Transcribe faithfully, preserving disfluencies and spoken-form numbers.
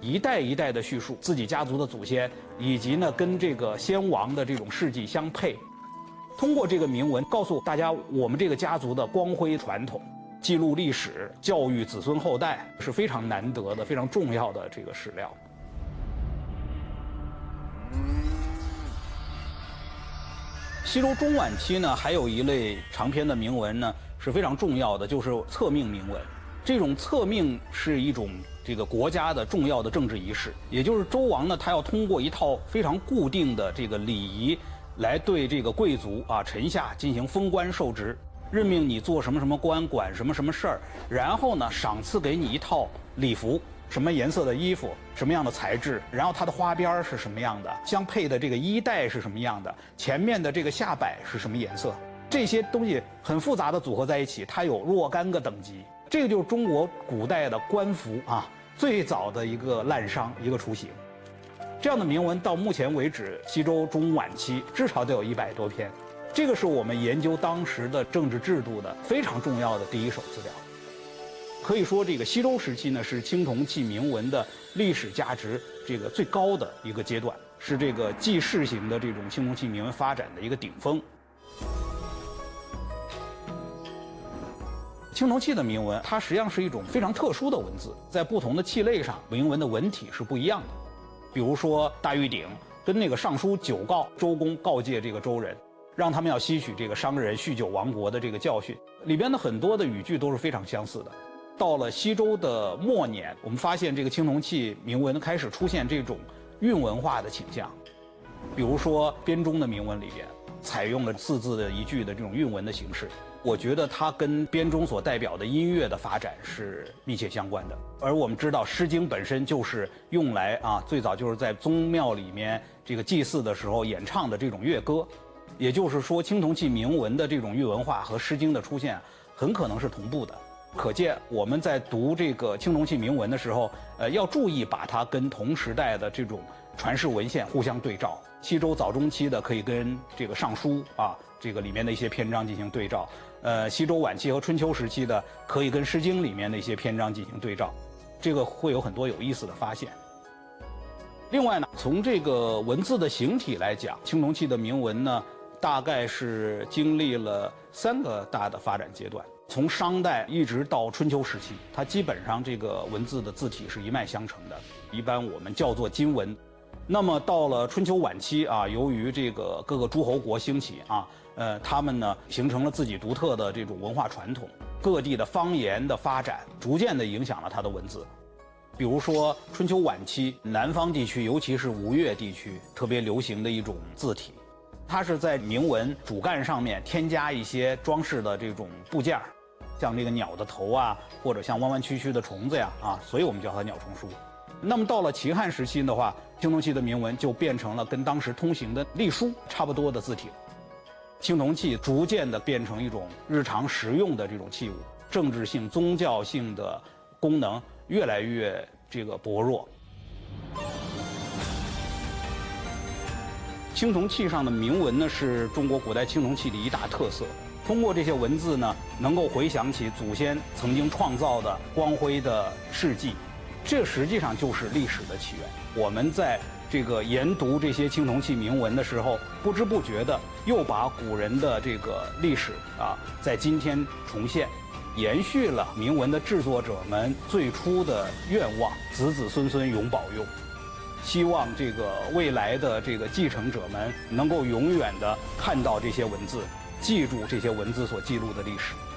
一代一代的叙述自己家族的祖先，以及呢跟这个先王的这种事迹相配。通过这个铭文，告诉大家我们这个家族的光辉传统，记录历史，教育子孙后代，是非常难得的、非常重要的这个史料。西周中晚期呢，还有一类长篇的铭文呢是非常重要的，就是册命铭文。这种册命是一种这个国家的重要的政治仪式，也就是周王呢，他要通过一套非常固定的这个礼仪，来对这个贵族啊臣下进行封官授职，任命你做什么什么官，管什么什么事儿，然后呢赏赐给你一套礼服，什么颜色的衣服，什么样的材质，然后它的花边是什么样的，相配的这个衣带是什么样的，前面的这个下摆是什么颜色，这些东西很复杂的组合在一起，它有若干个等级。这个就是中国古代的官服啊，最早的一个滥觞，一个雏形。这样的铭文到目前为止，西周中晚期至少得有一百多篇。这个是我们研究当时的政治制度的非常重要的第一手资料。可以说，这个西周时期呢，是青铜器铭文的历史价值这个最高的一个阶段，是这个记事型的这种青铜器铭文发展的一个顶峰。青铜器的铭文，它实际上是一种非常特殊的文字，在不同的器类上，铭文的文体是不一样的。比如说大玉鼎跟那个尚书九告，周公告诫这个周人，让他们要吸取这个商人酗酒亡国的这个教训，里边的很多的语句都是非常相似的。到了西周的末年，我们发现这个青铜器铭文开始出现这种韵文化的倾向，比如说编钟的铭文里边采用了四字的一句的这种韵文的形式。我觉得它跟编钟所代表的音乐的发展是密切相关的。而我们知道，《诗经》本身就是用来啊，最早就是在宗庙里面这个祭祀的时候演唱的这种乐歌。也就是说，青铜器铭文的这种韵文化和《诗经》的出现很可能是同步的。可见我们在读这个青铜器铭文的时候，呃，要注意把它跟同时代的这种传世文献互相对照。西周早中期的可以跟这个《尚书》啊，这个里面的一些篇章进行对照。呃，西周晚期和春秋时期的可以跟《诗经》里面的一些篇章进行对照，这个会有很多有意思的发现。另外呢，从这个文字的形体来讲，青铜器的铭文呢，大概是经历了三个大的发展阶段。从商代一直到春秋时期，它基本上这个文字的字体是一脉相承的，一般我们叫做金文。那么到了春秋晚期啊，由于这个各个诸侯国兴起啊，呃，他们呢形成了自己独特的这种文化传统，各地的方言的发展逐渐的影响了它的文字。比如说春秋晚期南方地区，尤其是吴越地区特别流行的一种字体，它是在铭文主干上面添加一些装饰的这种部件，像这个鸟的头啊，或者像弯弯曲曲的虫子呀啊，所以我们叫它鸟虫书。那么到了秦汉时期的话，青铜器的铭文就变成了跟当时通行的隶书差不多的字体。青铜器逐渐的变成一种日常实用的这种器物，政治性、宗教性的功能越来越这个薄弱。青铜器上的铭文呢，是中国古代青铜器的一大特色。通过这些文字呢，能够回想起祖先曾经创造的光辉的事迹，这实际上就是历史的起源。我们在这个研读这些青铜器铭文的时候，不知不觉的又把古人的这个历史啊，在今天重现，延续了铭文的制作者们最初的愿望，子子孙孙永保佑。希望这个未来的这个继承者们能够永远的看到这些文字，记住这些文字所记录的历史。